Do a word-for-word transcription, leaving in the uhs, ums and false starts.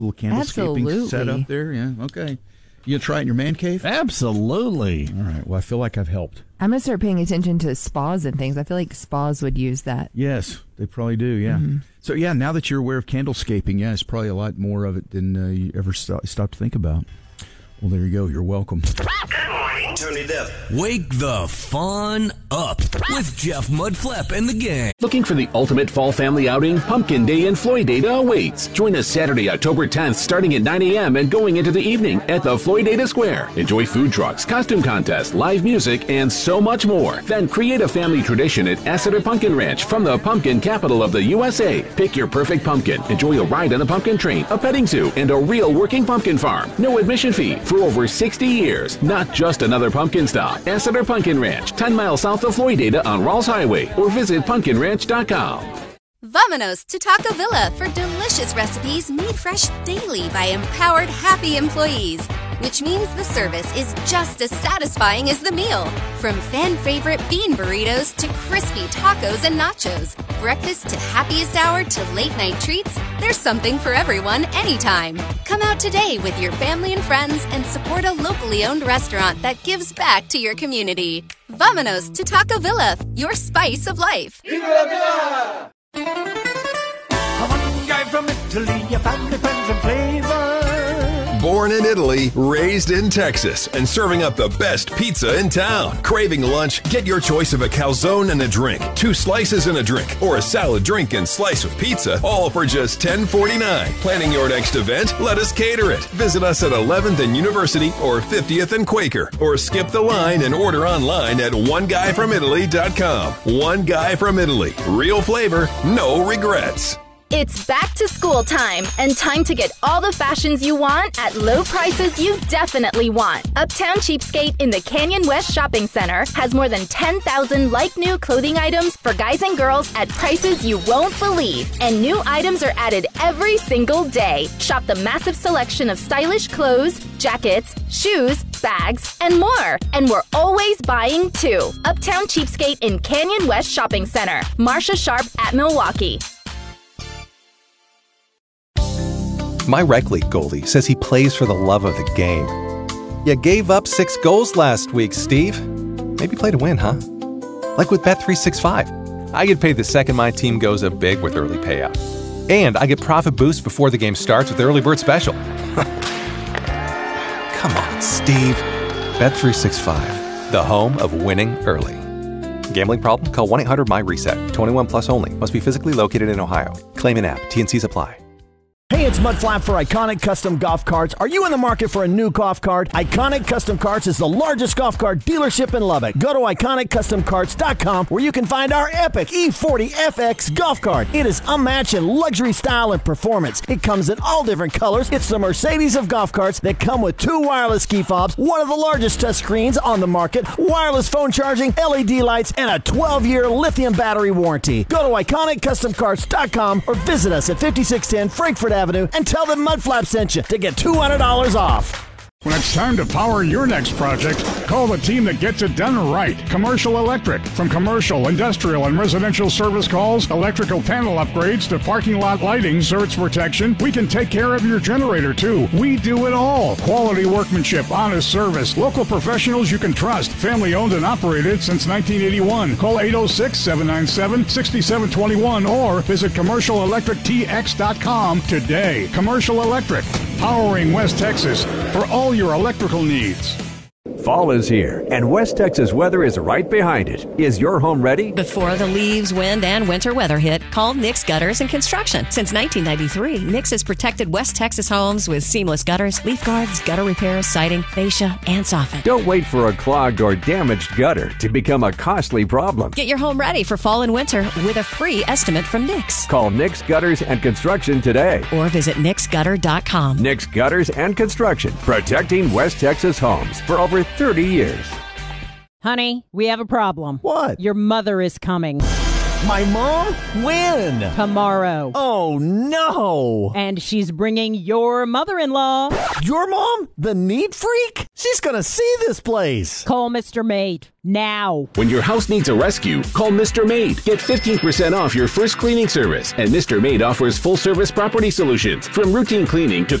Little candlescaping Absolutely. set up there. Yeah, okay. You gonna try it in your man cave? Absolutely. All right. Well, I feel like I've helped. I'm going to start paying attention to spas and things. I feel like spas would use that. Yes, they probably do, yeah. Mm-hmm. So, yeah, now that you're aware of candlescaping, yeah, it's probably a lot more of it than uh, you ever st- stopped to think about. Well, there you go. You're welcome. Turn it up. Wake the fun up with Jeff Mudflap and the gang. Looking for the ultimate fall family outing? Pumpkin Day in Floydada awaits. Join us Saturday, October tenth, starting at nine a.m. and going into the evening at the Floydada Square. Enjoy food trucks, costume contests, live music, and so much more. Then create a family tradition at Asseter Pumpkin Ranch from the pumpkin capital of the U S A. Pick your perfect pumpkin. Enjoy a ride on a pumpkin train, a petting zoo, and a real working pumpkin farm. No admission fee for over sixty years. Not just another pumpkin stop. Asseter Pumpkin Ranch, ten miles south of Floydada on Rawls Highway, or visit pumpkin ranch dot com. Vamonos to Taco Villa for delicious recipes made fresh daily by empowered, happy employees. Which means the service is just as satisfying as the meal. From fan-favorite bean burritos to crispy tacos and nachos. Breakfast to happiest hour to late-night treats, there's something for everyone anytime. Come out today with your family and friends and support a locally owned restaurant that gives back to your community. Vamonos to Taco Villa, your spice of life. Viva la Villa! One guy from Italy, a family, friends, and flavor. Born in Italy, raised in Texas, and serving up the best pizza in town. Craving lunch? Get your choice of a calzone and a drink, two slices and a drink, or a salad drink and slice with pizza, all for just ten forty-nine. Planning your next event? Let us cater it. Visit us at eleventh and University or fiftieth and Quaker, or skip the line and order online at one guy from italy dot com. One Guy from Italy. Real flavor, no regrets. It's back to school time and time to get all the fashions you want at low prices you definitely want. Uptown Cheapskate in the Canyon West Shopping Center has more than ten thousand like-new clothing items for guys and girls at prices you won't believe. And new items are added every single day. Shop the massive selection of stylish clothes, jackets, shoes, bags, and more. And we're always buying too. Uptown Cheapskate in Canyon West Shopping Center. Marsha Sharp at Milwaukee. My rec league goalie says he plays for the love of the game. You gave up six goals last week, Steve. Maybe play to win, huh? Like with Bet three sixty-five. I get paid the second my team goes up big with early payout. And I get profit boost before the game starts with the early bird special. Come on, Steve. Bet three sixty-five, the home of winning early. Gambling problem? Call one eight hundred M Y reset. twenty-one plus only. Must be physically located in Ohio. Claim an app. T and Cs apply. Hey, it's Mudflap for Iconic Custom Golf Carts. Are you in the market for a new golf cart? Iconic Custom Carts is the largest golf cart dealership in Lubbock. Go to iconic custom carts dot com where you can find our epic E forty F X golf cart. It is unmatched in luxury style and performance. It comes in all different colors. It's the Mercedes of golf carts that come with two wireless key fobs, one of the largest touch screens on the market, wireless phone charging, L E D lights, and a twelve-year lithium battery warranty. Go to iconic custom carts dot com or visit us at fifty-six ten Frankfort Avenue and tell them Mudflap sent you to get two hundred dollars off. When it's time to power your next project, call the team that gets it done right. Commercial Electric. From commercial, industrial, and residential service calls, electrical panel upgrades to parking lot lighting, surge protection, we can take care of your generator too. We do it all. Quality workmanship, honest service, local professionals you can trust. Family owned and operated since nineteen eighty-one. Call eight oh six, seven nine seven, six seven two one or visit commercial electric t x dot com today. Commercial Electric, powering West Texas for all your electrical needs. Fall is here, and West Texas weather is right behind it. Is your home ready? Before the leaves, wind, and winter weather hit, call Nix Gutters and Construction. Since nineteen ninety-three, Nix has protected West Texas homes with seamless gutters, leaf guards, gutter repairs, siding, fascia, and soffit. Don't wait for a clogged or damaged gutter to become a costly problem. Get your home ready for fall and winter with a free estimate from Nix. Call Nix Gutters and Construction today. Or visit nix gutter dot com. Nix Gutters and Construction, protecting West Texas homes for over thirty years. Honey, we have a problem. What? Your mother is coming. My mom? When? Tomorrow. Oh, no. And she's bringing your mother-in-law. Your mom? The neat freak? She's gonna see this place. Call Mister Mate now. When your house needs a rescue, call Mister Mate. Get fifteen percent off your first cleaning service. And Mister Mate offers full-service property solutions, from routine cleaning to